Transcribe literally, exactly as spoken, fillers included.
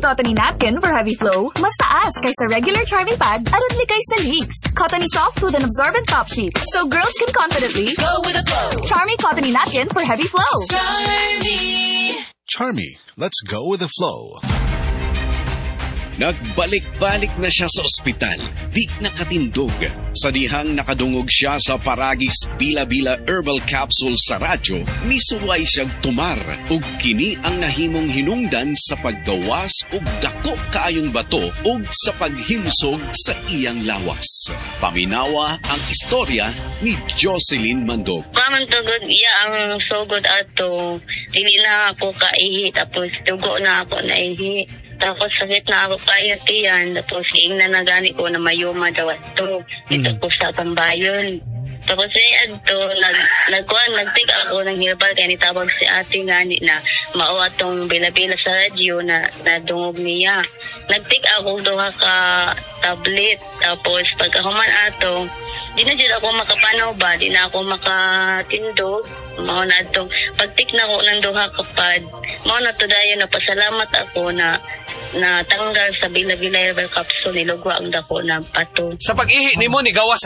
Cottony Napkin for heavy flow, mas taas kaysa regular Charmy pad at kay sa leaks. Cottony Soft with an absorbent top sheet, so girls can confidently go with the flow. Charmy Cottony Napkin for heavy flow. Charmy. Charmy, let's go with the flow. Nagbalik-balik na siya sa ospital, di nakatindog. Sa dihang nakadungog siya sa Paragis Bila-Bila Herbal Capsule sa radyo, misuway siyang tumar ug kini ang nahimong hinungdan sa paggawas ug dako kaayong bato ug sa paghimsog sa iyang lawas. Paminawa ang istorya ni Jocelyn Mandog. Kaman tugod iya ang sugod ato, dili na ako kaihi tapos dugo na ako naihi. Tapos sakit na ako kaya tiyan. Tapos iing na nagani ko na mayuma daw ito. Dito ko sa Tambayon. Tapos ay adto, nag, nagkuhan, nagtik ako ng herbal kaya nitawag si ate ngani na mao atong bila-bila sa radyo na nadungog niya. Nagtik ako duha ka tablet. Tapos pagkahuman ato, di na dyan ako makapanaw ba, di na ako makatindog. Mao na itong pagtik na ko ng duha kapad. Mao na to dayo na pasalamat ako na na tanggal sa Bila-Bila Herbal Capsule nilugwa ang dako na pato. Sa pag-ihi nimo ni gawas